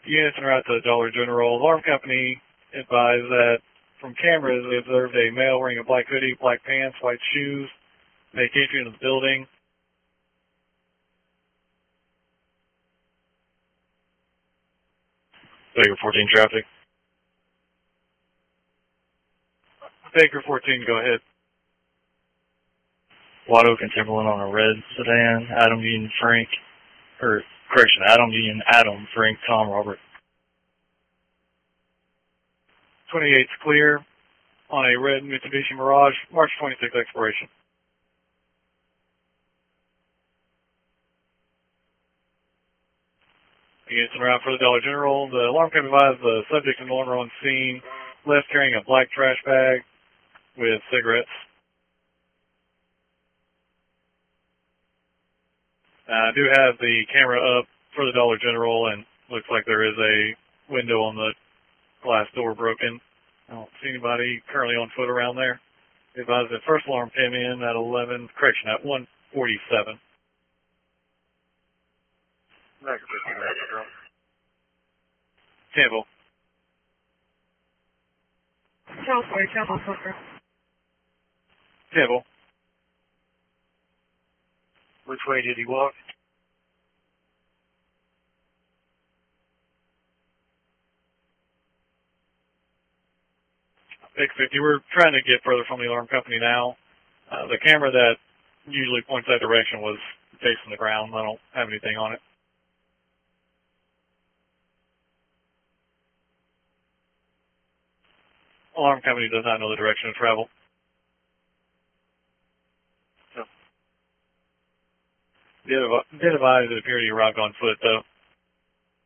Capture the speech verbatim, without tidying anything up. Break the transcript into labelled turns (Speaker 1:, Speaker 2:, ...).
Speaker 1: Units en route to the Dollar General. Alarm company advised that from cameras they observed a male wearing a black hoodie, black pants, white shoes, make entry into the building. Baker fourteen traffic. Baker fourteen, go ahead.
Speaker 2: White Oak and Timberland on a red sedan. Adam Union Frank, or correction, Adam Union Adam Frank Tom Robert.
Speaker 1: twenty-eight's clear on a red Mitsubishi Mirage, March twenty-sixth expiration. Units en route for the Dollar General. The alarm company advised the subject no longer on scene, left carrying a black trash bag with cigarettes. I uh, do have the camera up for the Dollar General, and looks like there is a window on the glass door broken. I don't see anybody currently on foot around there. Advised the first alarm came in at eleven, correction, at one forty-seven. Campbell.
Speaker 3: California, Campbell, Sucker.
Speaker 1: Campbell.
Speaker 3: Which way did he walk?
Speaker 1: six fifty. We're trying to get further from the alarm company now. Uh, the camera that usually points that direction was facing the ground. I don't have anything on it. Alarm company does not know the direction of travel.
Speaker 3: No.
Speaker 1: Did advise it appeared he arrived on foot, though.